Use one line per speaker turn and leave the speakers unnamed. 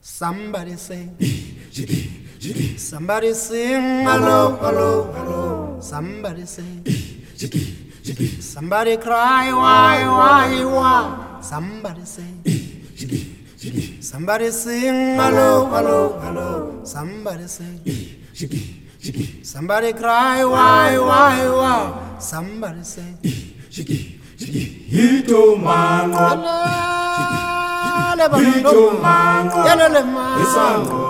Somebody sing. Somebody sing. Hello, hello, hello. Somebody sing. Somebody cry. Why? Somebody sing. Somebody sing. Hello, hello, hello. Somebody sing. Somebody cry. Why? Somebody sing.
Hito mango, hito mango,